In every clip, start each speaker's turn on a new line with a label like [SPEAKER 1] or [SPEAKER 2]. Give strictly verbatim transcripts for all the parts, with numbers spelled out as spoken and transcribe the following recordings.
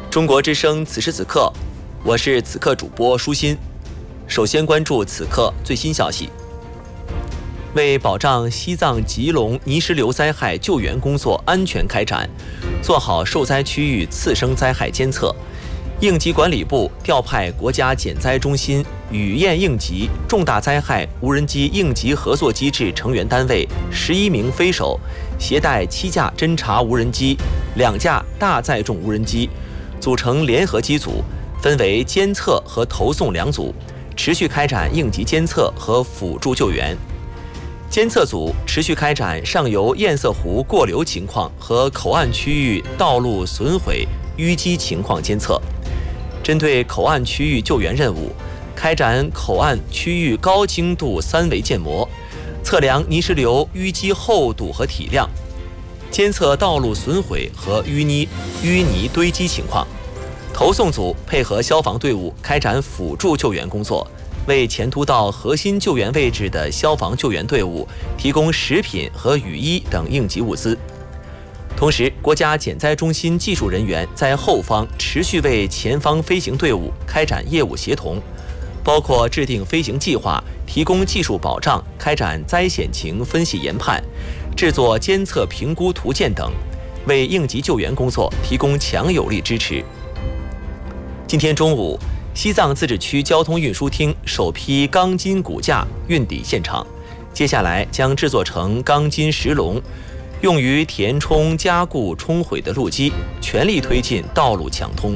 [SPEAKER 1] 中国之声此时此刻，我是此刻主播舒心。首先关注此刻最新消息。为保障西藏吉隆泥石流灾害救援工作安全开展，做好受灾区域次生灾害监测，应急管理部调派国家减灾中心雨燕应急重大灾害无人机应急合作机制成员单位十一名飞手，携带七架侦察无人机、两架大载重无人机，组成联合机组，分为监测和投送两组，持续开展应急监测和辅助救援。监测组持续开展上游堰塞湖过流情况和口岸区域道路损毁淤积情况监测，针对口岸区域救援任务，开展口岸区域高精度三维建模，测量泥石流淤积厚度和体量，监测道路损毁和淤泥淤泥堆积情况。投送组配合消防队伍开展辅助救援工作，为前突到核心救援位置的消防救援队伍提供食品和雨衣等应急物资。同时，国家减灾中心技术人员在后方持续为前方飞行队伍开展业务协同，包括制定飞行计划、提供技术保障、开展灾险情分析研判、制作监测评估图鉴等，为应急救援工作提供强有力支持。今天中午，西藏自治区交通运输厅首批钢筋骨架运抵现场，接下来将制作成钢筋石龙，用于填充加固冲毁的路基，全力推进道路抢通。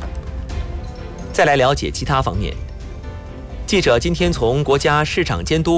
[SPEAKER 1] 再来了解其他方面，记者今天从国家市场监督